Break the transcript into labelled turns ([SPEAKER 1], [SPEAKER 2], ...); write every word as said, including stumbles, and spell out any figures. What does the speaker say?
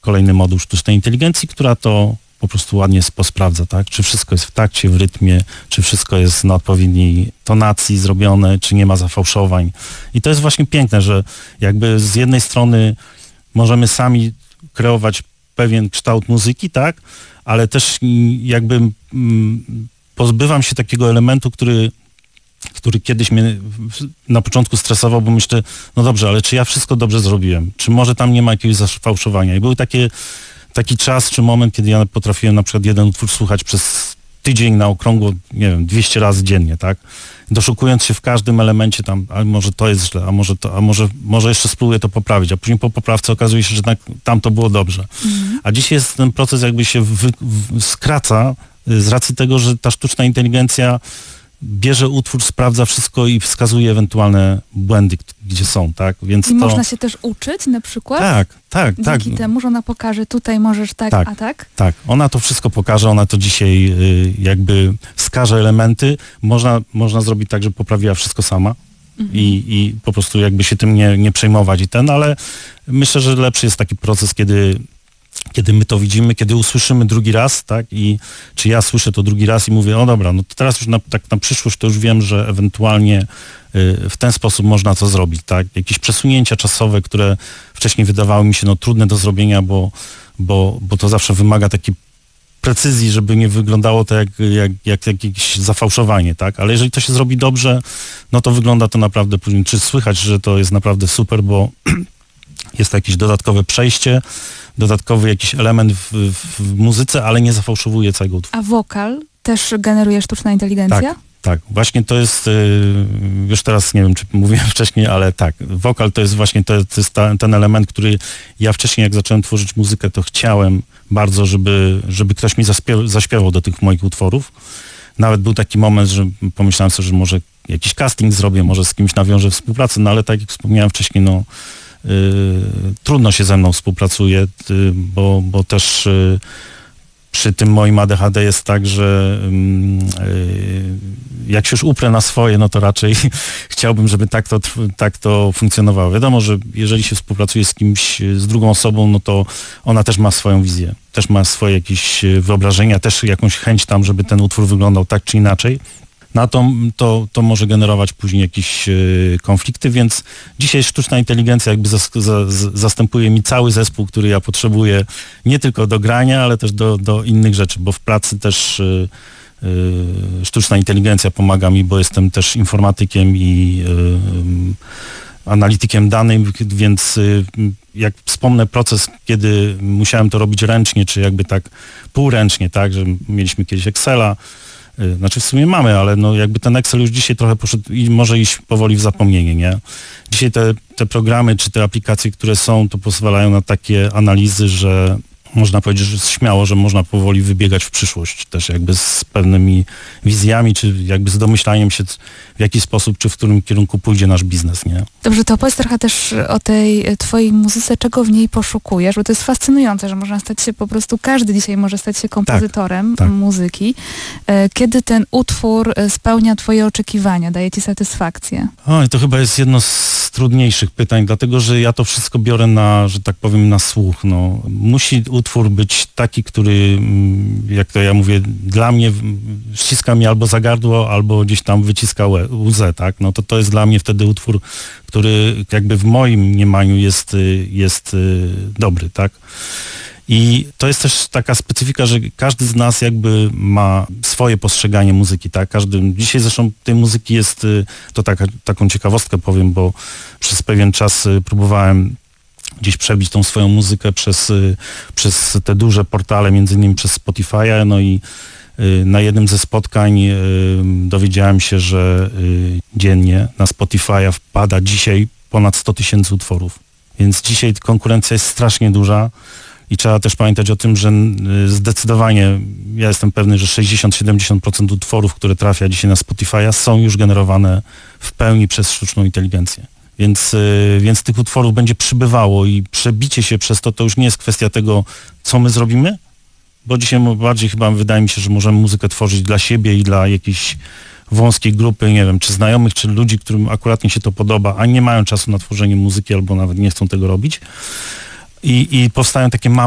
[SPEAKER 1] kolejny moduł sztucznej inteligencji, która to po prostu ładnie posprawdza, tak? Czy wszystko jest w takcie, w rytmie, czy wszystko jest na odpowiedniej tonacji zrobione, czy nie ma zafałszowań. I to jest właśnie piękne, że jakby z jednej strony możemy sami kreować pewien kształt muzyki, tak? Ale też jakby mm, pozbywam się takiego elementu, który który kiedyś mnie na początku stresował, bo myślę, no dobrze, ale czy ja wszystko dobrze zrobiłem? Czy może tam nie ma jakiegoś zafałszowania? I był takie, taki czas czy moment, kiedy ja potrafiłem na przykład jeden utwór słuchać przez tydzień na okrągło, nie wiem, dwieście razy dziennie, tak? Doszukując się w każdym elemencie tam, a może to jest źle, a może to, a może, może jeszcze spróbuję to poprawić, a później po poprawce okazuje się, że tak, tam to było dobrze. Mhm. A dzisiaj jest ten proces jakby się wy, w, skraca z racji tego, że ta sztuczna inteligencja bierze utwór, sprawdza wszystko i wskazuje ewentualne błędy, gdzie są, tak? Więc
[SPEAKER 2] I
[SPEAKER 1] to...
[SPEAKER 2] można się też uczyć na przykład?
[SPEAKER 1] Tak, tak,
[SPEAKER 2] Dzięki
[SPEAKER 1] tak.
[SPEAKER 2] Dzięki temu, że ona pokaże, tutaj możesz tak,
[SPEAKER 1] tak,
[SPEAKER 2] a tak?
[SPEAKER 1] Tak, ona to wszystko pokaże, ona to dzisiaj y, jakby wskaże elementy. Można, można zrobić tak, żeby poprawiła wszystko sama mhm. i, i po prostu jakby się tym nie, nie przejmować i ten, ale myślę, że lepszy jest taki proces, kiedy kiedy my to widzimy, kiedy usłyszymy drugi raz, tak, i czy ja słyszę to drugi raz i mówię, o dobra, no to teraz już na, tak na przyszłość to już wiem, że ewentualnie y, w ten sposób można to zrobić, tak, jakieś przesunięcia czasowe, które wcześniej wydawały mi się no trudne do zrobienia, bo, bo, bo to zawsze wymaga takiej precyzji, żeby nie wyglądało to jak, jak, jak jakieś zafałszowanie, tak, ale jeżeli to się zrobi dobrze, no to wygląda to naprawdę później, czy słychać, że to jest naprawdę super, bo jest to jakieś dodatkowe przejście, dodatkowy jakiś element w, w, w muzyce, ale nie zafałszowuje całego utworu.
[SPEAKER 2] A wokal też generuje sztuczna inteligencja?
[SPEAKER 1] Tak, tak. Właśnie to jest, już teraz nie wiem, czy mówiłem wcześniej, ale tak, wokal to jest właśnie to, to jest ta, ten element, który ja wcześniej, jak zacząłem tworzyć muzykę, to chciałem bardzo, żeby, żeby ktoś mi zaśpiewał, zaśpiewał do tych moich utworów. Nawet był taki moment, że pomyślałem sobie, że może jakiś casting zrobię, może z kimś nawiążę współpracę, no ale tak jak wspomniałem wcześniej, no Yy, trudno się ze mną współpracuje, yy, bo, bo też yy, przy tym moim A D H D jest tak, że yy, jak się już uprę na swoje, no to raczej chciałbym, żeby tak to, tak to funkcjonowało. Wiadomo, że jeżeli się współpracuje z kimś, z drugą osobą, no to ona też ma swoją wizję, też ma swoje jakieś wyobrażenia, też jakąś chęć tam, żeby ten utwór wyglądał tak czy inaczej. No to, to, to może generować później jakieś y, konflikty, więc dzisiaj sztuczna inteligencja jakby zas, za, zastępuje mi cały zespół, który ja potrzebuję nie tylko do grania, ale też do, do innych rzeczy, bo w pracy też y, y, sztuczna inteligencja pomaga mi, bo jestem też informatykiem i y, analitykiem danych, więc y, jak wspomnę proces, kiedy musiałem to robić ręcznie, czy jakby tak półręcznie, tak, że mieliśmy kiedyś Excela, znaczy w sumie mamy, ale no jakby ten Excel już dzisiaj trochę poszedł i może iść powoli w zapomnienie, nie? Dzisiaj te, te programy czy te aplikacje, które są, to pozwalają na takie analizy, że można powiedzieć, że śmiało, że można powoli wybiegać w przyszłość też jakby z pewnymi wizjami, czy jakby z domyślaniem się w jaki sposób, czy w którym kierunku pójdzie nasz biznes, nie?
[SPEAKER 2] Dobrze, to opowiedz trochę też o tej twojej muzyce, czego w niej poszukujesz, bo to jest fascynujące, że można stać się po prostu, każdy dzisiaj może stać się kompozytorem
[SPEAKER 1] tak, tak.
[SPEAKER 2] muzyki. Kiedy ten utwór spełnia twoje oczekiwania, daje ci satysfakcję?
[SPEAKER 1] Oj, to chyba jest jedno z trudniejszych pytań, dlatego, że ja to wszystko biorę na, że tak powiem, na słuch, no. Musi utwór być taki, który, jak to ja mówię, dla mnie ściska mnie albo za gardło, albo gdzieś tam wyciska łzę, tak? No to to jest dla mnie wtedy utwór, który jakby w moim mniemaniu jest, jest dobry, tak? I to jest też taka specyfika, że każdy z nas jakby ma swoje postrzeganie muzyki, tak? Każdy, dzisiaj zresztą tej muzyki jest, to taka, taką ciekawostkę powiem, bo przez pewien czas próbowałem gdzieś przebić tą swoją muzykę przez, przez te duże portale, między innymi przez Spotify'a, no i na jednym ze spotkań dowiedziałem się, że dziennie na Spotify'a wpada dzisiaj ponad sto tysięcy utworów. Więc dzisiaj konkurencja jest strasznie duża i trzeba też pamiętać o tym, że zdecydowanie, ja jestem pewny, że sześćdziesiąt do siedemdziesięciu procent utworów, które trafia dzisiaj na Spotify'a, są już generowane w pełni przez sztuczną inteligencję. Więc, więc tych utworów będzie przybywało i przebicie się przez to, to już nie jest kwestia tego, co my zrobimy, bo dzisiaj bardziej chyba wydaje mi się, że możemy muzykę tworzyć dla siebie i dla jakiejś wąskiej grupy, nie wiem, czy znajomych, czy ludzi, którym akurat mi się to podoba, a nie mają czasu na tworzenie muzyki albo nawet nie chcą tego robić. I, i powstają takie małe